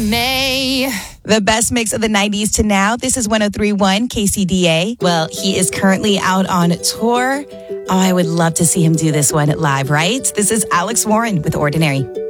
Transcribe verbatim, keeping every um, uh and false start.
May. The best mix of the nineties to now. This is one oh three point one K C D A. Well, he is currently out on tour. Oh, I would love to see him do this one live, right? This is Alex Warren with Ordinary.